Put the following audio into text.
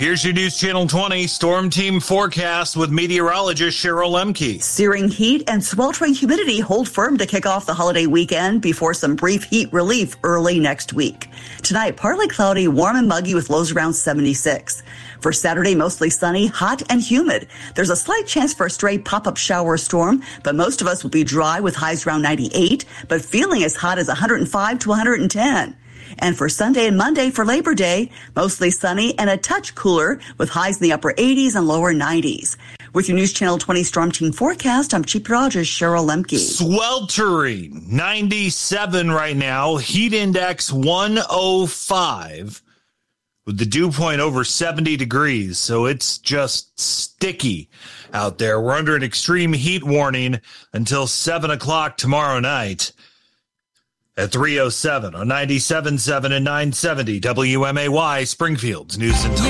Here's your News Channel 20 Storm Team forecast with meteorologist Cheryl Lemke. Searing heat and sweltering humidity hold firm to kick off the holiday weekend before some brief heat relief early next week. Tonight, partly cloudy, warm and muggy with lows around 76. For Saturday, mostly sunny, hot and humid. There's a slight chance for a stray pop-up shower or storm, but most of us will be dry with highs around 98, but feeling as hot as 105 to 110. And for Sunday and Monday for Labor Day, mostly sunny and a touch cooler with highs in the upper 80s and lower 90s. With your News Channel 20 Storm Team forecast, I'm Chief Meteorologist Cheryl Lemke. Sweltering, 97 right now, heat index 105 with the dew point over 70 degrees. So it's just sticky out there. We're under an extreme heat warning until 7 o'clock tomorrow night. At 3:07 on 97.7 and 970 WMAY, Springfield's News and Talk.